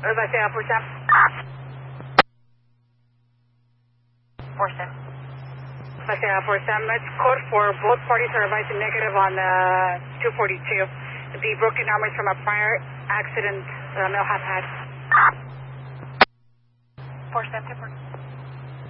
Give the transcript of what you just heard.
Vacía por Sam. For Sam. Vacía por Sam. It's code 4. Both parties are advising negative on 242. The broken arm is from a prior accident Mill have had. For Sam, 242.